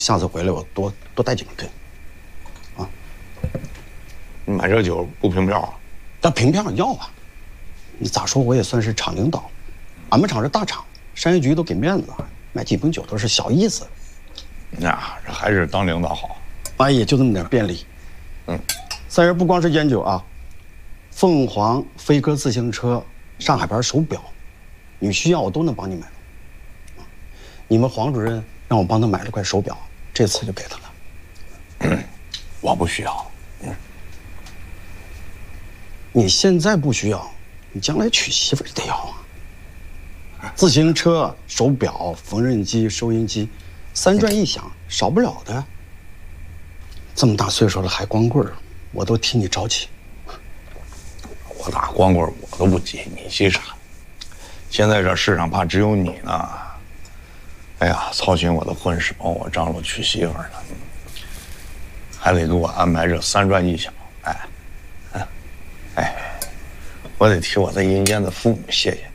下次回来我多带几根。啊， 你买这酒不凭票啊？ 那凭票要啊！你咋说我也算是厂领导，俺们厂是大厂，商业局都给面子，买几瓶酒都是小意思。 呀，这还是当领导好。 哎也就这么点便利。三爷不光是烟酒啊，凤凰飞鸽自行车、上海牌手表，你需要我都能帮你买。你们黄主任让我帮他买了块手表，这次就给他了。 我不需要。 你现在不需要，你将来娶媳妇得要啊。自行车、手表、缝纫机、收音机，三转一响，少不了的。这么大岁数了还光棍儿，我都替你着急。 我打光棍我都不急，你急啥？现在这世上怕只有你呢。哎呀，操心我的婚事，帮我张罗娶媳妇呢，还得给我安排这三转一响。哎，我得替我在阴间的父母谢谢。